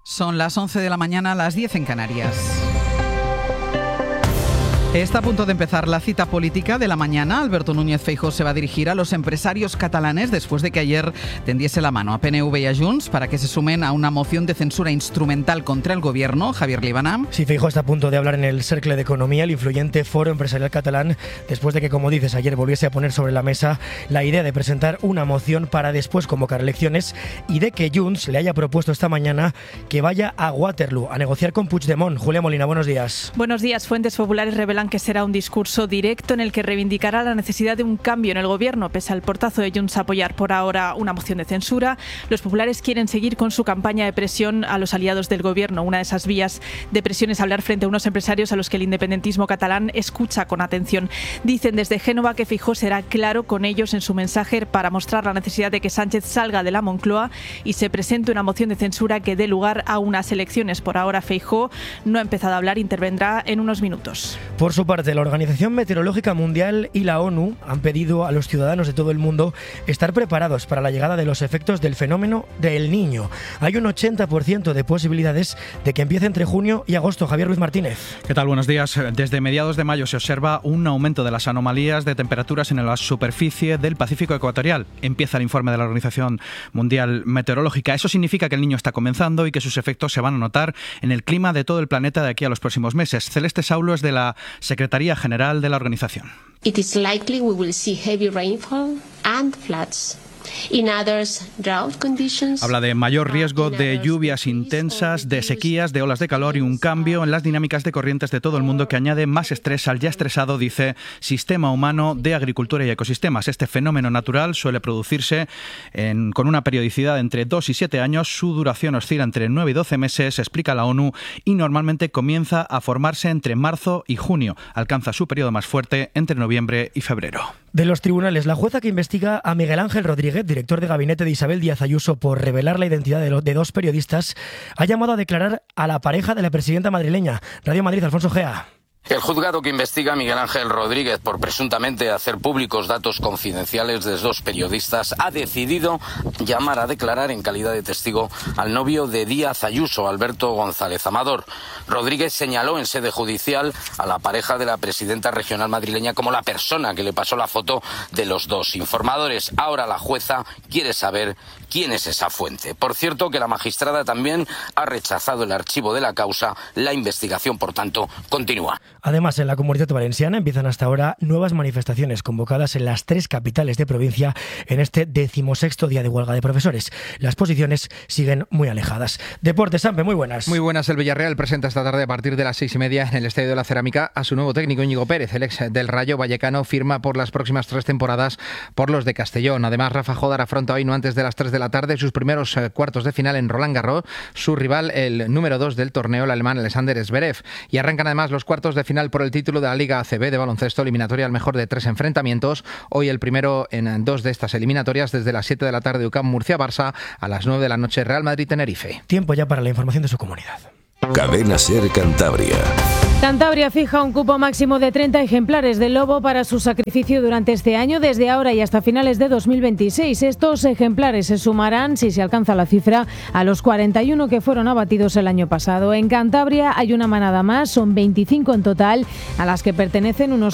Son las 11 de la mañana, las 10 en Canarias. Está a punto de empezar la cita política de la mañana. Alberto Núñez Feijóo se va a dirigir a los empresarios catalanes después de que ayer tendiese la mano a PNV y a Junts para que se sumen a una moción de censura instrumental contra el gobierno. Javier Líbana. Sí, Feijóo está a punto de hablar en el Cercle de Economía, el influyente foro empresarial catalán, después de que, como dices, ayer volviese a poner sobre la mesa la idea de presentar una moción para después convocar elecciones y de que Junts le haya propuesto esta mañana que vaya a Waterloo a negociar con Puigdemont. Julia Molina, buenos días. Buenos días. Fuentes populares revelan que será un discurso directo en el que reivindicará la necesidad de un cambio en el gobierno, pese al portazo de Junts a apoyar por ahora una moción de censura. Los populares quieren seguir con su campaña de presión a los aliados del gobierno. Una de esas vías de presión es hablar frente a unos empresarios a los que el independentismo catalán escucha con atención. Dicen desde Génova que Feijóo será claro con ellos en su mensaje para mostrar la necesidad de que Sánchez salga de la Moncloa y se presente una moción de censura que dé lugar a unas elecciones. Por ahora Feijóo no ha empezado a hablar, intervendrá en unos minutos. Por su parte, la Organización Meteorológica Mundial y la ONU han pedido a los ciudadanos de todo el mundo estar preparados para la llegada de los efectos del fenómeno del Niño. Hay un 80% de posibilidades de que empiece entre junio y agosto. Javier Ruiz Martínez. ¿Qué tal? Buenos días. Desde mediados de mayo se observa un aumento de las anomalías de temperaturas en la superficie del Pacífico ecuatorial. Empieza el informe de la Organización Mundial Meteorológica. Eso significa que el Niño está comenzando y que sus efectos se van a notar en el clima de todo el planeta de aquí a los próximos meses. Celeste Saulo es de la Secretaría General de la organización. It is likely we will see heavy rainfall and floods. Habla de mayor riesgo de lluvias intensas, de sequías, de olas de calor y un cambio en las dinámicas de corrientes de todo el mundo que añade más estrés al ya estresado, dice, sistema humano de agricultura y ecosistemas. Este fenómeno natural suele producirse con una periodicidad de entre 2 y 7 años. Su duración oscila entre 9 y 12 meses, explica la ONU, y normalmente comienza a formarse entre marzo y junio. Alcanza su periodo más fuerte entre noviembre y febrero. De los tribunales, la jueza que investiga a Miguel Ángel Rodríguez, director de gabinete de Isabel Díaz Ayuso, por revelar la identidad de dos periodistas, ha llamado a declarar a la pareja de la presidenta madrileña. Radio Madrid, Alfonso Gea. El juzgado que investiga a Miguel Ángel Rodríguez por presuntamente hacer públicos datos confidenciales de dos periodistas ha decidido llamar a declarar en calidad de testigo al novio de Díaz Ayuso, Alberto González Amador. Rodríguez señaló en sede judicial a la pareja de la presidenta regional madrileña como la persona que le pasó la foto de los dos informadores. Ahora la jueza quiere saber quién es esa fuente. Por cierto, que la magistrada también ha rechazado el archivo de la causa. La investigación, por tanto, continúa. Además, en la Comunidad Valenciana empiezan hasta ahora nuevas manifestaciones convocadas en las 3 capitales de provincia en este 16º día de huelga de profesores. Las posiciones siguen muy alejadas. Deportes, Sampe, muy buenas. Muy buenas. El Villarreal presenta esta tarde a partir de las 6:30 en el Estadio de la Cerámica a su nuevo técnico Íñigo Pérez. El ex del Rayo Vallecano firma por las próximas 3 temporadas por los de Castellón. Además, Rafa Jodar afronta hoy, no antes de las 3 de la tarde, sus primeros cuartos de final en Roland Garros. Su rival, el número 2 del torneo, el alemán Alexander Zverev. Y arrancan además los cuartos de final por el título de la Liga ACB de baloncesto, eliminatoria al mejor de 3 enfrentamientos. Hoy el primero en 2 de estas eliminatorias, desde las 7 de la tarde UCAM Murcia-Barça, a las 9 de la noche Real Madrid-Tenerife. Tiempo ya para la información de su comunidad. Cadena SER Cantabria. Cantabria fija un cupo máximo de 30 ejemplares de lobo para su sacrificio durante este año, desde ahora y hasta finales de 2026. Estos ejemplares se sumarán, si se alcanza la cifra, a los 41 que fueron abatidos el año pasado. En Cantabria hay una manada más, son 25 en total, a las que pertenecen unos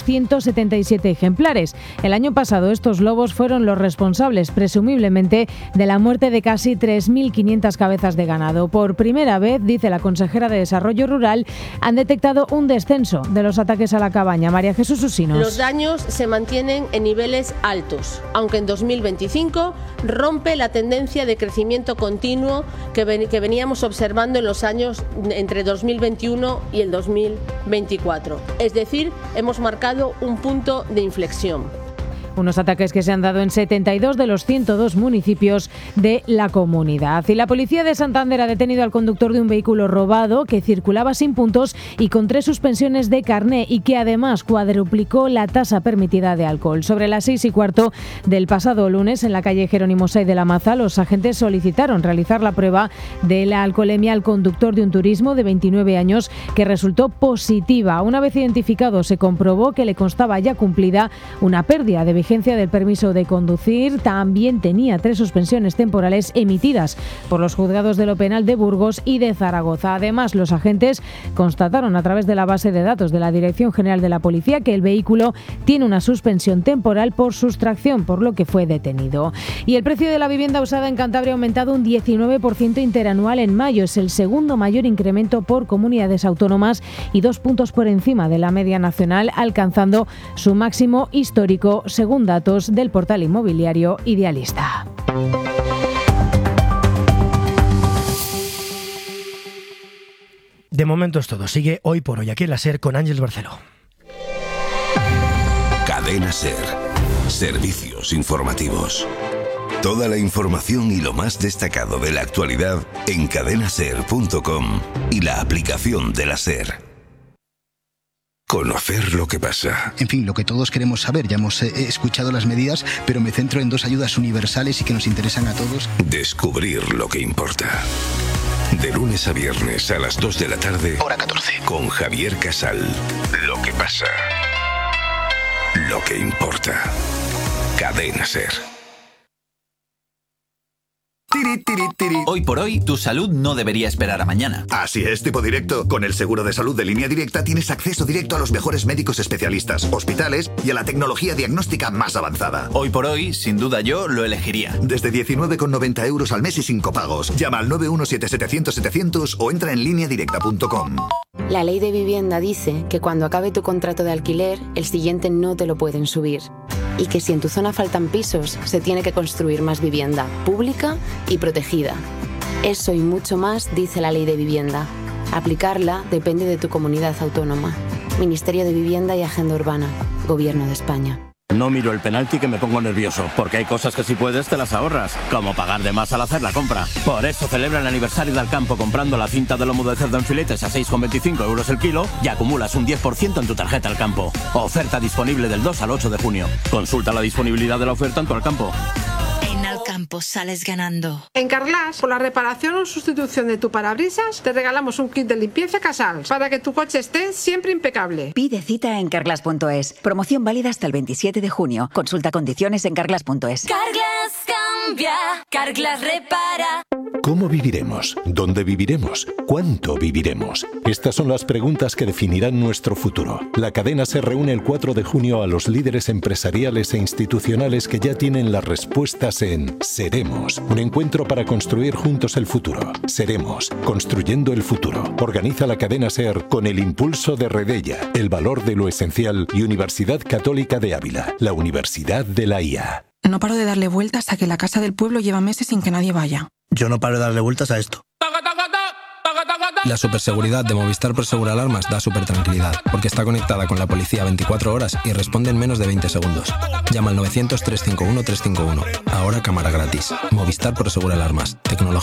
177 ejemplares. El año pasado estos lobos fueron los responsables, presumiblemente, de la muerte de casi 3.500 cabezas de ganado. Por primera vez, dice la consejera de Desarrollo Rural, han detectado un descenso de los ataques a la cabaña. María Jesús Usinos. Los daños se mantienen en niveles altos, aunque en 2025 rompe la tendencia de crecimiento continuo que veníamos observando en los años entre 2021 y el 2024. Es decir, hemos marcado un punto de inflexión. Unos ataques que se han dado en 72 de los 102 municipios de la comunidad. Y la policía de Santander ha detenido al conductor de un vehículo robado que circulaba sin puntos y con 3 suspensiones de carné y que además cuadruplicó la tasa permitida de alcohol. Sobre las 6:15 del pasado lunes, en la calle Jerónimo Say de la Maza, los agentes solicitaron realizar la prueba de la alcoholemia al conductor de un turismo de 29 años que resultó positiva. Una vez identificado, se comprobó que le constaba ya cumplida una pérdida de vigencia del permiso de conducir. También tenía 3 suspensiones temporales emitidas por los juzgados de lo penal de Burgos y de Zaragoza. Además, los agentes constataron a través de la base de datos de la Dirección General de la Policía que el vehículo tiene una suspensión temporal por sustracción, por lo que fue detenido. Y el precio de la vivienda usada en Cantabria ha aumentado un 19% interanual en mayo. Es el segundo mayor incremento por comunidades autónomas y 2 puntos por encima de la media nacional, alcanzando su máximo histórico, según datos del portal inmobiliario Idealista. De momento es todo. Sigue Hoy por Hoy aquí en la SER con Ángeles Barceló. Cadena SER. Servicios informativos. Toda la información y lo más destacado de la actualidad en cadenaser.com y la aplicación de la SER. Conocer lo que pasa. En fin, lo que todos queremos saber. Ya hemos escuchado las medidas, pero me centro en 2 ayudas universales y que nos interesan a todos. Descubrir lo que importa. De lunes a viernes a las 2 de la tarde. Hora 14. Con Javier Casal. Lo que pasa. Lo que importa. Cadena SER. Hoy por hoy, tu salud no debería esperar a mañana. Así es, tipo directo. Con el seguro de salud de Línea Directa tienes acceso directo a los mejores médicos especialistas, hospitales y a la tecnología diagnóstica más avanzada. Hoy por hoy, sin duda yo lo elegiría. Desde 19,90 euros al mes y sin copagos. Llama al 917-700-700 o entra en lineadirecta.com. La ley de vivienda dice que cuando acabe tu contrato de alquiler, el siguiente no te lo pueden subir. Y que si en tu zona faltan pisos, se tiene que construir más vivienda, pública y protegida. Eso y mucho más dice la ley de vivienda. Aplicarla depende de tu comunidad autónoma. Ministerio de Vivienda y Agenda Urbana. Gobierno de España. No miro el penalti que me pongo nervioso, porque hay cosas que si puedes te las ahorras, como pagar de más al hacer la compra. Por eso celebra el aniversario del Campo comprando la cinta de lomo de cerdo en filetes a 6,25 euros el kilo y acumulas un 10% en tu tarjeta Al Campo. Oferta disponible del 2 al 8 de junio. Consulta la disponibilidad de la oferta en tu Al Campo. En Al Campo sales ganando. En Carglass, por la reparación o sustitución de tu parabrisas, te regalamos un kit de limpieza Casal para que tu coche esté siempre impecable. Pide cita en carglass.es. Promoción válida hasta el 27 de junio. Consulta condiciones en carglass.es. Carglass cambia, Carglass repara. ¿Cómo viviremos? ¿Dónde viviremos? ¿Cuánto viviremos? Estas son las preguntas que definirán nuestro futuro. La cadena se reúne el 4 de junio a los líderes empresariales e institucionales que ya tienen las respuestas en Seremos, un encuentro para construir juntos el futuro. Seremos, construyendo el futuro. Organiza la cadena SER con el impulso de Redella, el valor de lo esencial y Universidad Católica de Ávila, la Universidad de la IA. No paro de darle vueltas a que la casa del pueblo lleva meses sin que nadie vaya. Yo no paro de darle vueltas a esto. La superseguridad de Movistar Prosegur Alarmas da súper tranquilidad, porque está conectada con la policía 24 horas y responde en menos de 20 segundos. Llama al 900-351-351. Ahora cámara gratis. Movistar Prosegur Alarmas. Tecnología